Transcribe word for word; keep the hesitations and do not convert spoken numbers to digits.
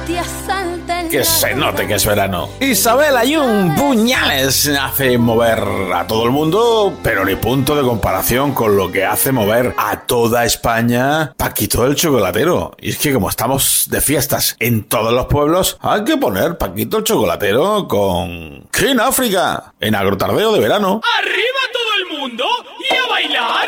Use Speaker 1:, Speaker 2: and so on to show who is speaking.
Speaker 1: Que se note que es verano. Isabel Ayun Puñales hace mover a todo el mundo, pero ni punto de comparación con lo que hace mover a toda España Paquito el Chocolatero. Y es que como estamos de fiestas en todos los pueblos, hay que poner Paquito el Chocolatero con King África en Agrotardeo de verano.
Speaker 2: ¡Arriba todo el mundo y a bailar!